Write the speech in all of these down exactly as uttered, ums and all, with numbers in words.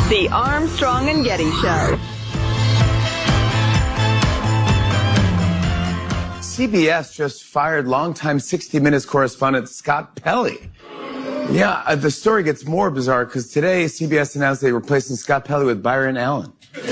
The Armstrong and Getty Show. C B S just fired longtime sixty minutes correspondent Scott Pelley. Yeah, uh, the story gets more bizarre because today C B S announced they were replacing Scott Pelley with Byron Allen.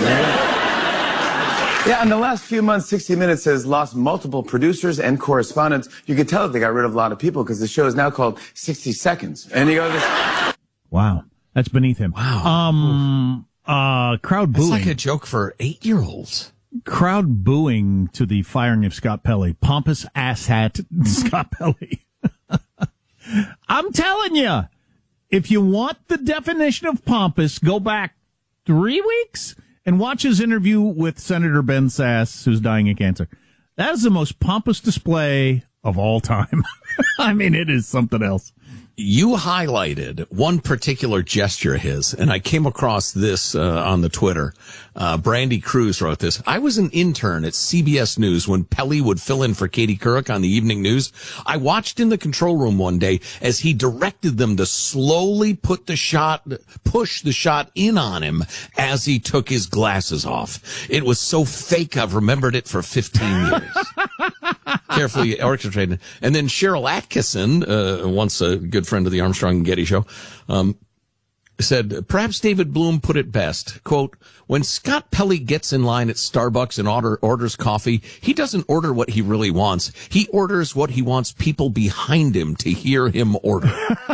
Yeah, in the last few months, sixty minutes has lost multiple producers and correspondents. You can tell that they got rid of a lot of people because the show is now called sixty seconds. And you go, this... Wow, that's beneath him. Wow. Um, uh, crowd booing. It's like a joke for eight-year-olds. Crowd booing to the firing of Scott Pelley. Pompous asshat Scott Pelley. I'm telling you, if you want the definition of pompous, go back three weeks and watch his interview with Senator Ben Sasse, who's dying of cancer. That is the most pompous display of all time. I mean, it is something else. You highlighted one particular gesture of his, and I came across this uh, on the Twitter. Uh, Brandy Cruz wrote this. I was an intern at C B S News when Pelley would fill in for Katie Couric on the evening news. I watched in the control room one day as he directed them to slowly put the shot, push the shot in on him as he took his glasses off. It was so fake, I've remembered it for fifteen years. Carefully orchestrated. And then Cheryl Atkinson, uh, once a good friend of the Armstrong and Getty Show, um, said, perhaps David Bloom put it best, quote, when Scott Pelley gets in line at Starbucks and order, orders coffee, he doesn't order what he really wants. He orders what he wants people behind him to hear him order.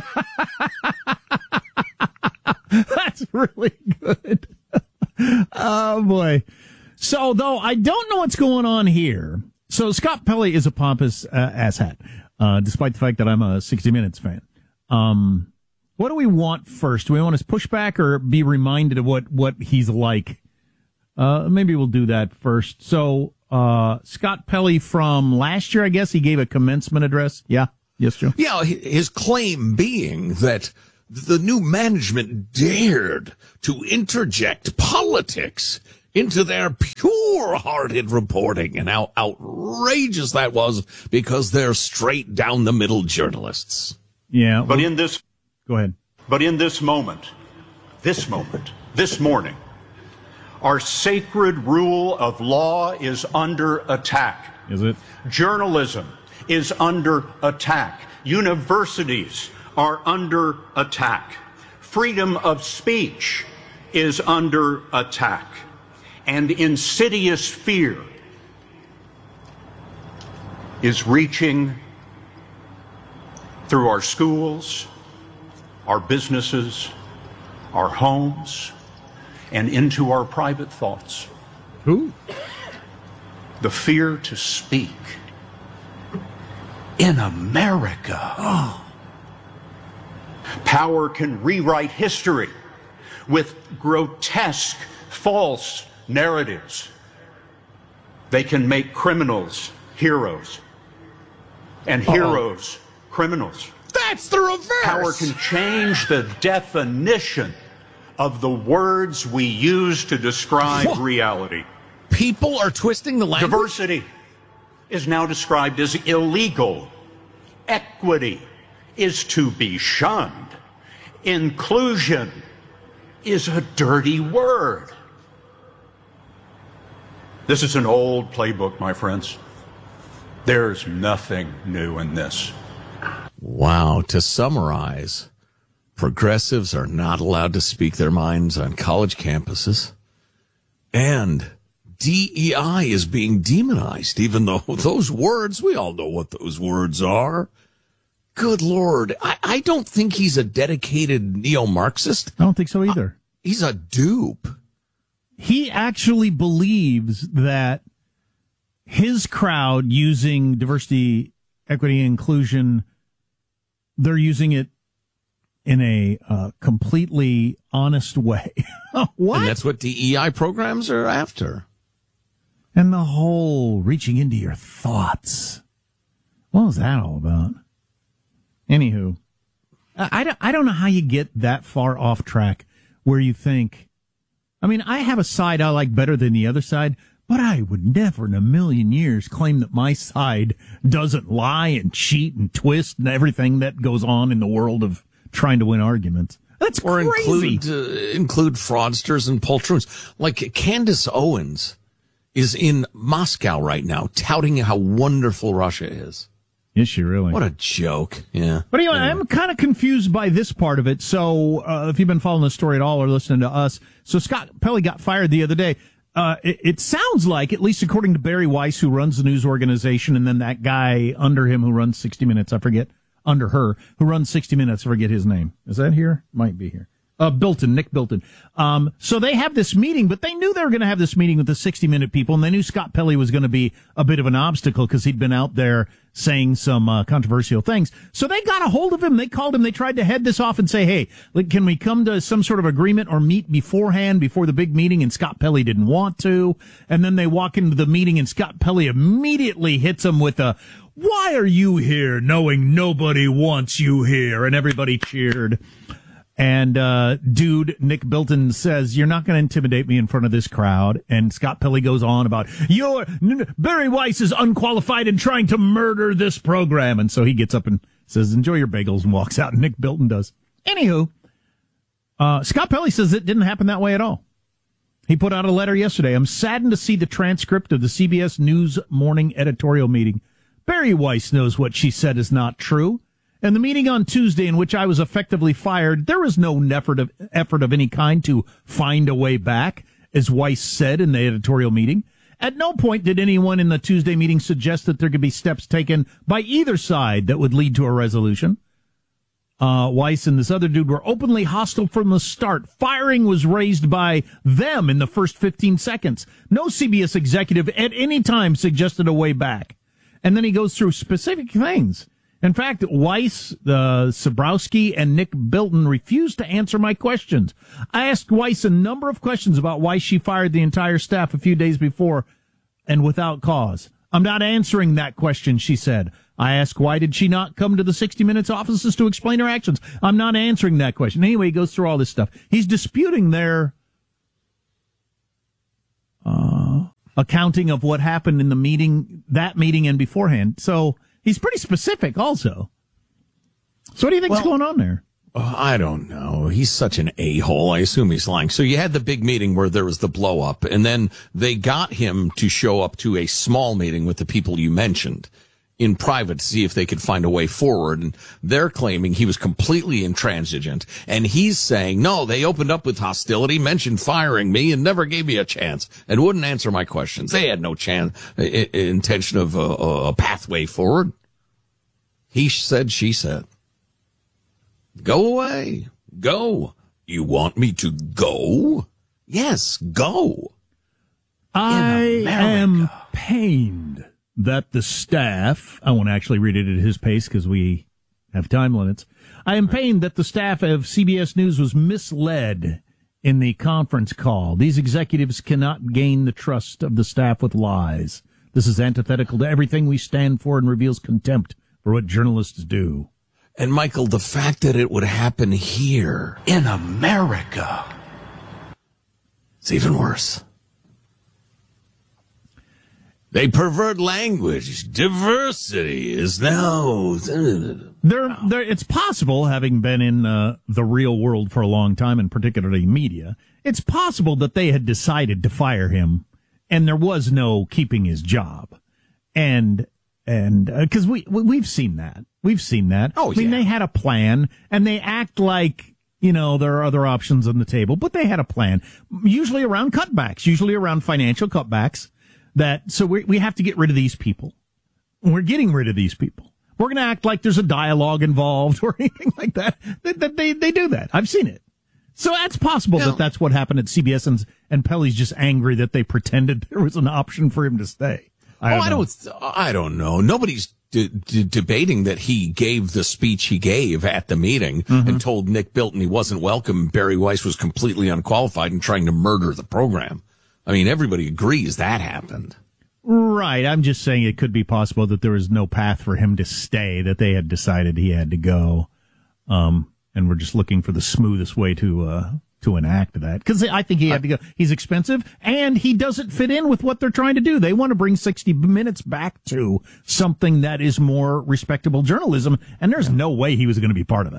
That's really good. Oh, boy. So, though, I don't know what's going on here. So Scott Pelley is a pompous uh, asshat, uh, despite the fact that I'm a sixty minutes fan. Um, what do we want first? Do we want his pushback or be reminded of what, what he's like? Uh, maybe we'll do that first. So, uh, Scott Pelley from last year, I guess he gave a commencement address. Yeah. Yes, Joe. Yeah. His claim being that the new management dared to interject politics into their pure-hearted reporting, and how outrageous that was because they're straight down the middle journalists. Yeah. But in this, go ahead. But in this moment, this moment, this morning, our sacred rule of law is under attack. Is it? Journalism is under attack. Universities are under attack. Freedom of speech is under attack. And insidious fear is reaching through our schools, our businesses, our homes, and into our private thoughts. Who? The fear to speak in America. Oh. Power can rewrite history with grotesque, false narratives. They can make criminals heroes and Uh-oh. heroes criminals. That's the reverse. Power can change the definition of the words we use to describe what? reality. People are twisting the language. Diversity is now described as illegal. Equity is to be shunned. Inclusion is a dirty word. This is an old playbook, my friends. There's nothing new in this. Wow. To summarize, progressives are not allowed to speak their minds on college campuses. And D E I is being demonized, even though those words, we all know what those words are. Good Lord. I, I don't think he's a dedicated neo-Marxist. I don't think so either. Uh, he's a dupe. He actually believes that his crowd using diversity, equity, and inclusion, they're using it in a uh, completely honest way. What? And that's what D E I programs are after. And the whole reaching into your thoughts. What was that all about? Anywho, I, I, don't, I don't know how you get that far off track where you think, I mean, I have a side I like better than the other side, but I would never in a million years claim that my side doesn't lie and cheat and twist and everything that goes on in the world of trying to win arguments. That's or crazy. include uh, include fraudsters and poltroons. Like Candace Owens is in Moscow right now, touting how wonderful Russia is. Is she really? What a joke! Yeah. But anyway, I'm kind of confused by this part of it. So, uh, if you've been following the story at all or listening to us, so Scott Pelley got fired the other day. Uh, it, it sounds like, at least according to Barry Weiss, who runs the news organization, and then that guy under him who runs sixty minutes, I forget, under her, who runs sixty minutes, I forget his name. Is that here? Might be here. Uh, Bilton, Nick Bilton. Um, so they have this meeting, but they knew they were going to have this meeting with the sixty minute people, and they knew Scott Pelley was going to be a bit of an obstacle because he'd been out there saying some uh, controversial things. So they got a hold of him. They called him. They tried to head this off and say, hey, like, can we come to some sort of agreement or meet beforehand, before the big meeting? And Scott Pelley didn't want to. And then they walk into the meeting, and Scott Pelley immediately hits them with a, why are you here knowing nobody wants you here? And everybody cheered. And, uh, dude, Nick Bilton says, you're not going to intimidate me in front of this crowd. And Scott Pelley goes on about, you're, Barry Weiss is unqualified and trying to murder this program. And so he gets up and says, enjoy your bagels, and walks out. And Nick Bilton does. Anywho, uh, Scott Pelley says it didn't happen that way at all. He put out a letter yesterday. I'm saddened to see the transcript of the C B S News morning editorial meeting. Barry Weiss knows what she said is not true. And the meeting on Tuesday, in which I was effectively fired, there was no effort of, effort of any kind to find a way back, as Weiss said in the editorial meeting. At no point did anyone in the Tuesday meeting suggest that there could be steps taken by either side that would lead to a resolution. Uh, Weiss and this other dude were openly hostile from the start. Firing was raised by them in the first fifteen seconds. No C B S executive at any time suggested a way back. And then he goes through specific things. In fact, Weiss, uh, Sabrowski, and Nick Bilton refused to answer my questions. I asked Weiss a number of questions about why she fired the entire staff a few days before and without cause. I'm not answering that question, she said. I asked why did she not come to the sixty minutes offices to explain her actions. I'm not answering that question. Anyway, he goes through all this stuff. He's disputing their uh, accounting of what happened in the meeting, that meeting and beforehand. So he's pretty specific also. So what do you think's well, going on there? Uh, I don't know. He's such an a-hole. I assume he's lying. So you had the big meeting where there was the blow up, and then they got him to show up to a small meeting with the people you mentioned in private to see if they could find a way forward. And they're claiming he was completely intransigent. And he's saying, no, they opened up with hostility, mentioned firing me, and never gave me a chance and wouldn't answer my questions. They had no chance, I- I- intention of a, a pathway forward. He said, she said. Go away. Go. You want me to go? Yes, go. I am pained that the staff, I won't actually read it at his pace because we have time limits. I am pained that the staff of C B S News was misled in the conference call. These executives cannot gain the trust of the staff with lies. This is antithetical to everything we stand for and reveals contempt for what journalists do. And Michael, the fact that it would happen here In America. it's even worse. They pervert language. Diversity is now. There, there, it's possible, having been in uh, the real world for a long time, and particularly media, it's possible that they had decided to fire him, and there was no keeping his job. And and because uh, we, we we've seen that, we've seen that. Oh, I mean, yeah. they had a plan, and they act like, you know, there are other options on the table, but they had a plan, usually around cutbacks, usually around financial cutbacks. That so we we have to get rid of these people. We're getting rid of these people. We're going to act like there's a dialogue involved or anything like that. They, they, they do that. I've seen it. So that's possible Yeah. that that's what happened at C B S, and, and Pelley's just angry that they pretended there was an option for him to stay. I don't oh, I know. don't. I don't know. Nobody's de- de- debating that he gave the speech he gave at the meeting Mm-hmm. and told Nick Bilton he wasn't welcome. Barry Weiss was completely unqualified and trying to murder the program. I mean, everybody agrees that happened. Right. I'm just saying it could be possible that there was no path for him to stay, that they had decided he had to go. Um, and we're just looking for the smoothest way to, uh, to enact that. Cause I think he had to go. He's expensive and he doesn't fit in with what they're trying to do. They want to bring sixty minutes back to something that is more respectable journalism. And there's no way he was going to be part of that.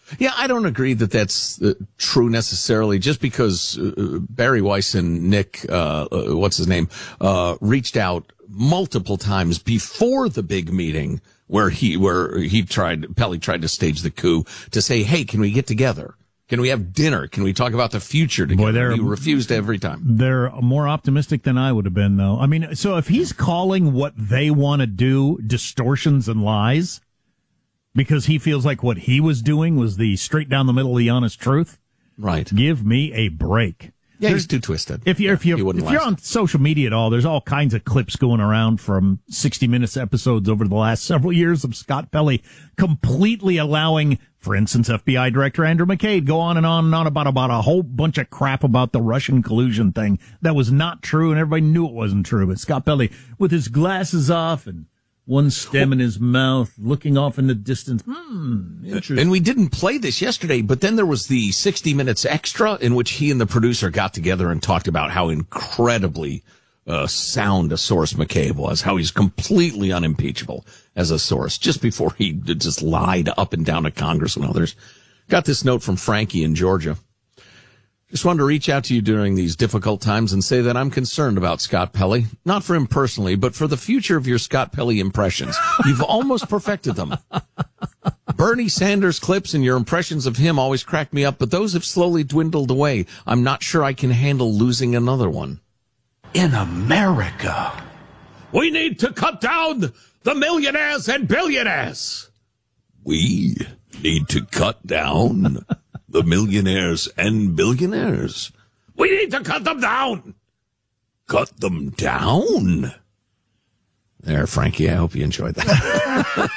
Yeah, I don't agree that that's uh, true necessarily. Just because uh, Barry Weiss and Nick, uh, uh, what's his name, uh, reached out multiple times before the big meeting where he where he tried, Pelley tried to stage the coup to say, hey, can we get together? Can we have dinner? Can we talk about the future together? Boy, they're, he refused every time. They're more optimistic than I would have been, though. I mean, so if he's calling what they want to do distortions and lies, because he feels like what he was doing was the straight down the middle of the honest truth. Right. Give me a break. Yeah, there's, he's too twisted. If you're, yeah, if, you're, if you're on social media at all, there's all kinds of clips going around from sixty minutes episodes over the last several years of Scott Pelley completely allowing, for instance, F B I Director Andrew McCabe go on and on and on about, about a whole bunch of crap about the Russian collusion thing that was not true, and everybody knew it wasn't true. But Scott Pelley, with his glasses off and one stem in his mouth, looking off in the distance. Hmm, interesting. And we didn't play this yesterday, but then there was the sixty minutes extra in which he and the producer got together and talked about how incredibly uh, sound a source McCabe was, how he's completely unimpeachable as a source, just before he just lied up and down to Congress and others. Got this note from Frankie in Georgia. Just wanted to reach out to you during these difficult times and say that I'm concerned about Scott Pelley. Not for him personally, but for the future of your Scott Pelley impressions. You've almost perfected them. Bernie Sanders clips and your impressions of him always crack me up, but those have slowly dwindled away. I'm not sure I can handle losing another one. In America, we need to cut down the millionaires and billionaires. We need to cut down the millionaires and billionaires. We need to cut them down. Cut them down. There, Frankie, I hope you enjoyed that.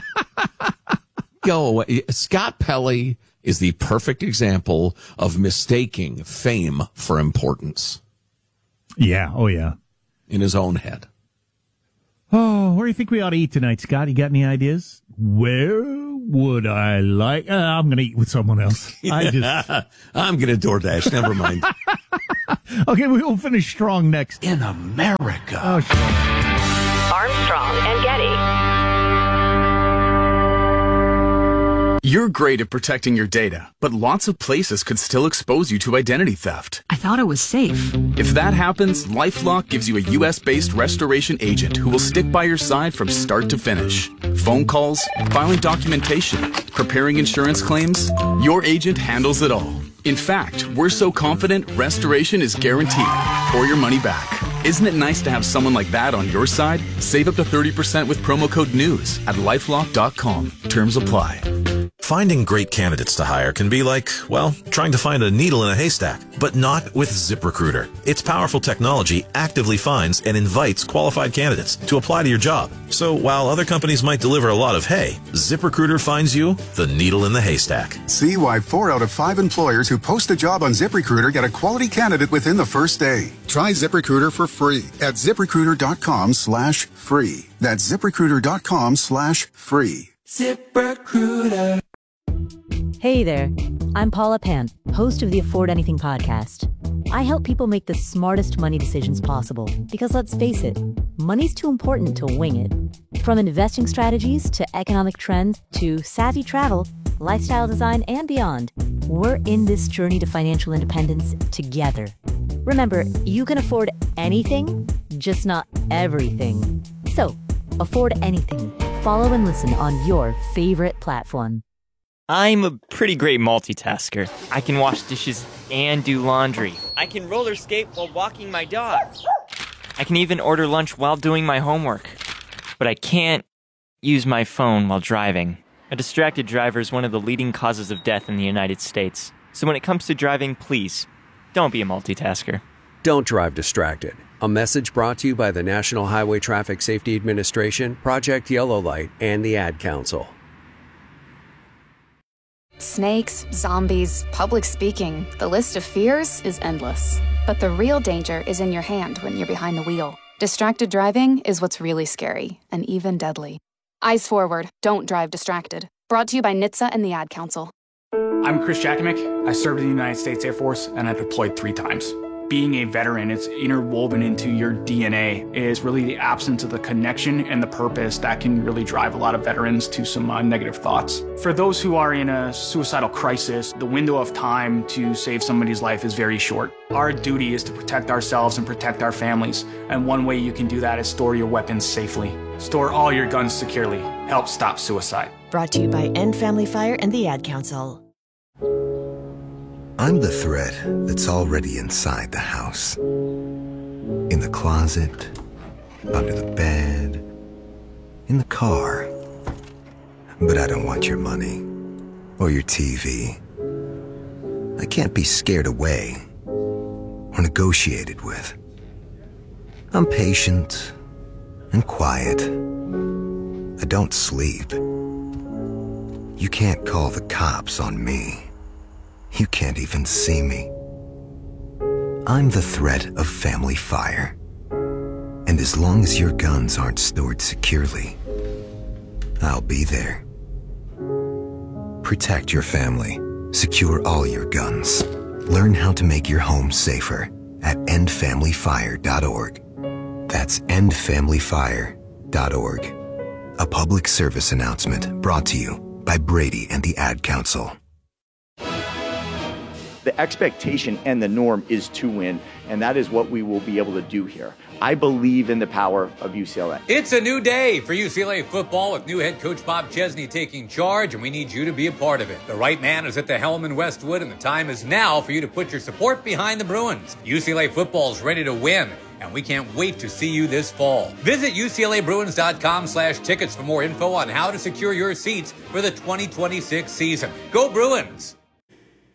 Go away. Scott Pelley is the perfect example of mistaking fame for importance. Yeah, oh yeah. In his own head. Oh, where do you think we ought to eat tonight, Scott? You got any ideas? Where would I like? Uh, I'm going to eat with someone else. I just, I'm going to DoorDash. Never mind. Okay, we will finish strong next. In America. Oh, sure. Armstrong and Getty. You're great at protecting your data, but lots of places could still expose you to identity theft. I thought it was safe. If that happens, LifeLock gives you a U S-based restoration agent who will stick by your side from start to finish. Phone calls, filing documentation, preparing insurance claims, your agent handles it all. In fact, we're so confident restoration is guaranteed or your money back. Isn't it nice to have someone like that on your side? Save up to thirty percent with promo code NEWS at lifelock dot com. Terms apply. Finding great candidates to hire can be like, well, trying to find a needle in a haystack, but not with ZipRecruiter. Its powerful technology actively finds and invites qualified candidates to apply to your job. So while other companies might deliver a lot of hay, ZipRecruiter finds you the needle in the haystack. See why four out of five employers who post a job on ZipRecruiter get a quality candidate within the first day. Try ZipRecruiter for free at ZipRecruiter.com slash free. That's ZipRecruiter.com slash free. ZipRecruiter. Hey there, I'm Paula Pant, host of the Afford Anything podcast. I help people make the smartest money decisions possible because let's face it, money's too important to wing it. From investing strategies to economic trends to savvy travel, lifestyle design, and beyond, we're in this journey to financial independence together. Remember, you can afford anything, just not everything. So, afford anything. Follow and listen on your favorite platform. I'm a pretty great multitasker. I can wash dishes and do laundry. I can roller skate while walking my dog. I can even order lunch while doing my homework. But I can't use my phone while driving. A distracted driver is one of the leading causes of death in the United States. So when it comes to driving, please, don't be a multitasker. Don't drive distracted. A message brought to you by the National Highway Traffic Safety Administration, Project Yellow Light, and the Ad Council. Snakes, zombies, public speaking, the list of fears is endless. But the real danger is in your hand when you're behind the wheel. Distracted driving is what's really scary and even deadly. Eyes forward, don't drive distracted. Brought to you by N H T S A and the Ad Council. I'm Chris Jakimick. I served in the United States Air Force and I deployed three times. being a veteran, it's interwoven into your D N A, is really the absence of the connection and the purpose that can really drive a lot of veterans to some uh, negative thoughts. For those who are in a suicidal crisis, the window of time to save somebody's life is very short. Our duty is to protect ourselves and protect our families, and one way you can do that is store your weapons safely. Store all your guns securely. Help stop suicide. Brought to you by End Family Fire and the Ad Council. I'm the threat that's already inside the house. In the closet, under the bed, in the car. But I don't want your money or your T V. I can't be scared away or negotiated with. I'm patient and quiet. I don't sleep. You can't call the cops on me. You can't even see me. I'm the threat of family fire. And as long as your guns aren't stored securely, I'll be there. Protect your family. Secure all your guns. Learn how to make your home safer at end family fire dot org. That's end family fire dot org. A public service announcement brought to you by Brady and the Ad Council. The expectation and the norm is to win, and that is what we will be able to do here. I believe in the power of U C L A. It's a new day for U C L A football with new head coach Bob Chesney taking charge, and we need you to be a part of it. The right man is at the helm in Westwood, and the time is now for you to put your support behind the Bruins. U C L A football is ready to win, and we can't wait to see you this fall. Visit U C L A Bruins dot com slash tickets for more info on how to secure your seats for the twenty twenty-six season. Go Bruins!